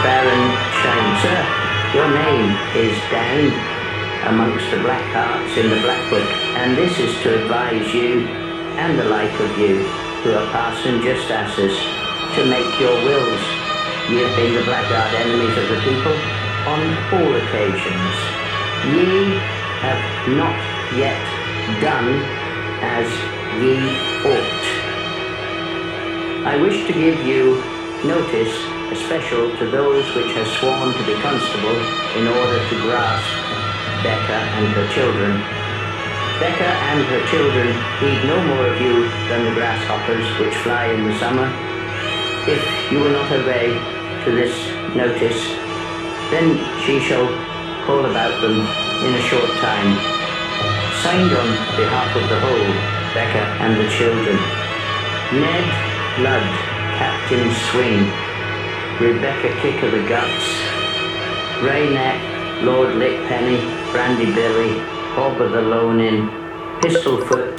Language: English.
Baron Shine. Sir, your name is down amongst the black hearts in the Black Book, and this is to advise you and the like of you who are passing just asses to make your wills. Ye have been the blackguard enemies of the people on all occasions. Ye have not yet done as ye ought. I wish to give you notice especial to those which have sworn to be constable in order to grasp Becca and her children. Becca and her children heed no more of you than the grasshoppers which fly in the summer. If you will not obey to this notice, then she shall call about them in a short time. Signed on behalf of the whole, Becca and the children. Ned Ludd, Captain Swing. Rebecca Kick of the Guts. Ray Neck, Lord Lickpenny, Brandy Billy, Bob of the Loaning, Pistolfoot,